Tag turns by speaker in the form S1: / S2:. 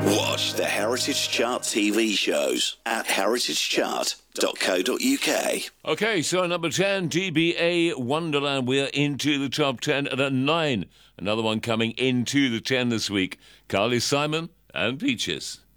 S1: Watch the Heritage Chart TV shows at heritagechart.co.uk.
S2: Okay, so number 10, DBA Wonderland. We're into the top 10. And at 9, another one coming into the 10 this week, Carly Simon and Peaches.